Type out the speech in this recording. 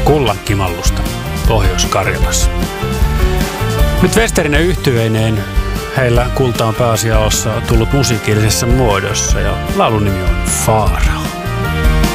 Kullankimallusta Pohjois-Karjalassa. Nyt Westerinen yhtyeineen heillä kulta on pääasiassa tullut musiikillisessa muodossa ja laulun nimi on Faarao.